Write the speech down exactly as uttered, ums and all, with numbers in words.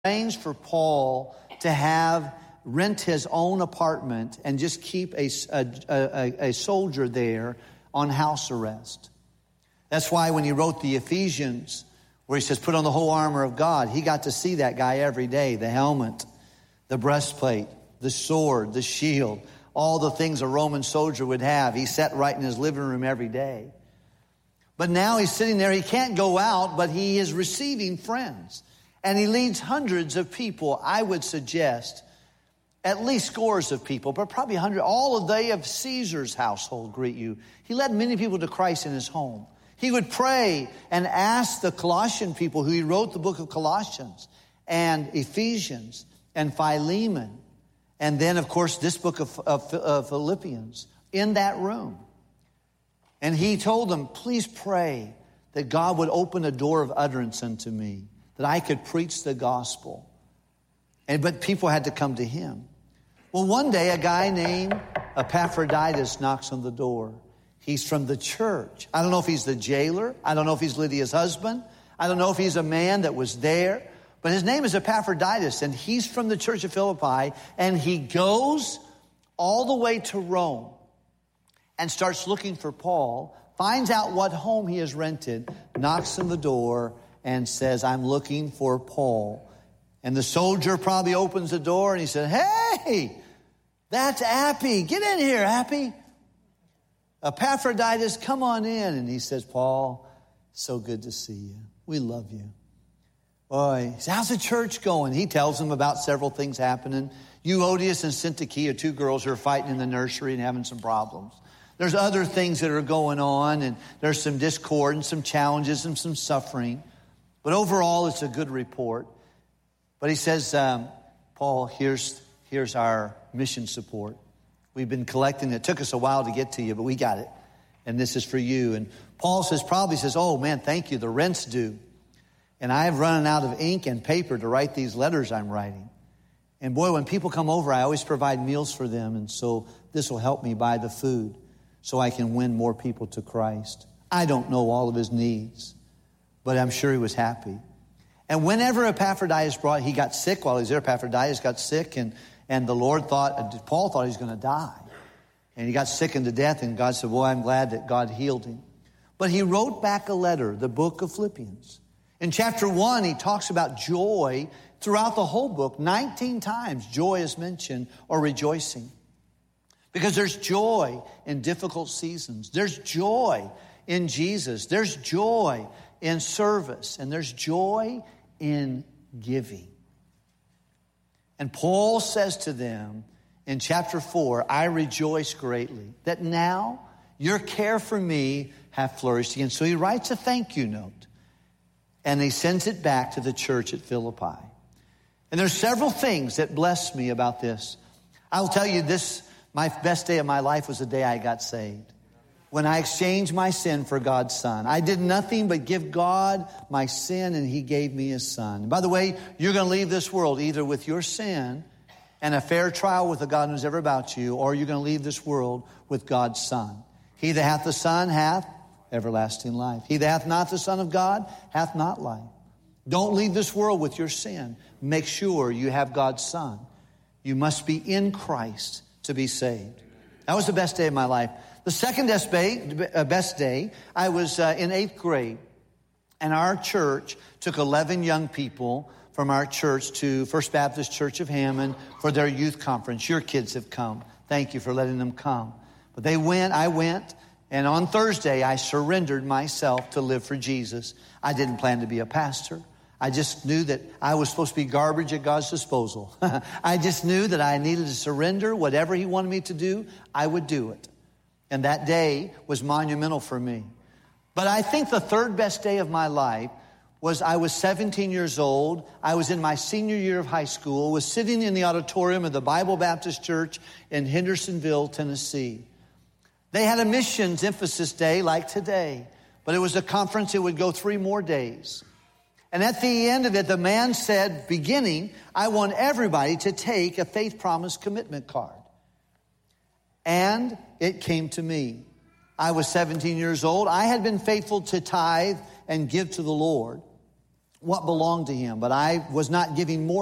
arranged for Paul to have rent his own apartment and just keep a, a, a, a soldier there on house arrest. That's why when he wrote the Ephesians, where he says, put on the whole armor of God, he got to see that guy every day, the helmet, the breastplate, the sword, the shield, all the things a Roman soldier would have. He sat right in his living room every day. But now he's sitting there, he can't go out, but he is receiving friends. And he leads hundreds of people, I would suggest, at least scores of people, but probably a hundred. All of they of Caesar's household greet you. He led many people to Christ in his home. He would pray and ask the Colossian people who he wrote the book of Colossians and Ephesians and Philemon. And then, of course, this book of, of, of Philippians in that room. And he told them, please pray that God would open a door of utterance unto me, that I could preach the gospel. And but people had to come to him. Well, one day a guy named Epaphroditus knocks on the door. He's from the church. I don't know if he's the jailer. I don't know if he's Lydia's husband. I don't know if he's a man that was there. But his name is Epaphroditus, and he's from the church of Philippi. And he goes all the way to Rome and starts looking for Paul, finds out what home he has rented, knocks on the door, and says, I'm looking for Paul. And the soldier probably opens the door and he said, hey, that's Appy. Get in here, Appy. Epaphroditus, come on in. And he says, Paul, so good to see you. We love you. Boy, how's the church going? He tells him about several things happening. Euodias and Syntyche are two girls who are fighting in the nursery and having some problems. There's other things that are going on, and there's some discord and some challenges and some suffering. But overall, it's a good report. But he says, um, Paul, here's, here's our mission support. We've been collecting it. It took us a while to get to you, but we got it. And this is for you. And Paul says, probably says, oh, man, thank you. The rent's due. And I've run out of ink and paper to write these letters I'm writing. And boy, when people come over, I always provide meals for them. And so this will help me buy the food so I can win more people to Christ. I don't know all of his needs, but I'm sure he was happy. And whenever Epaphroditus brought, he got sick while he was there. Epaphroditus got sick, and, and the Lord thought, Paul thought he was going to die. And he got sickened to death, and God said, boy, I'm glad that God healed him. But he wrote back a letter, the book of Philippians. In chapter one, he talks about joy throughout the whole book. nineteen times joy is mentioned, or rejoicing. Because there's joy in difficult seasons. There's joy in Jesus. There's joy in service. And there's joy in giving. And Paul says to them in chapter four, I rejoice greatly that now your care for me hath flourished again. So he writes a thank you note. And he sends it back to the church at Philippi. And there's several things that bless me about this. I'll tell you this, my best day of my life was the day I got saved. When I exchanged my sin for God's Son. I did nothing but give God my sin, and he gave me his Son. And by the way, you're going to leave this world either with your sin and a fair trial with the God who's ever about you, or you're going to leave this world with God's Son. He that hath the Son hath everlasting life. He that hath not the Son of God hath not life. Don't leave this world with your sin. Make sure you have God's Son. You must be in Christ to be saved. That was the best day of my life. The second best day, best day I was uh, in eighth grade, and our church took eleven young people from our church to First Baptist Church of Hammond for their youth conference. Your kids have come. Thank you for letting them come. But they went, I went, and on Thursday, I surrendered myself to live for Jesus. I didn't plan to be a pastor. I just knew that I was supposed to be garbage at God's disposal. I just knew that I needed to surrender. Whatever he wanted me to do, I would do it. And that day was monumental for me. But I think the third best day of my life was I was seventeen years old. I was in my senior year of high school, was sitting in the auditorium of the Bible Baptist Church in Hendersonville, Tennessee. They had a missions emphasis day like today, but it was a conference that would go three more days. And at the end of it, the man said, beginning, I want everybody to take a faith promise commitment card. And it came to me. I was seventeen years old. I had been faithful to tithe and give to the Lord. what belonged to him, but I was not giving more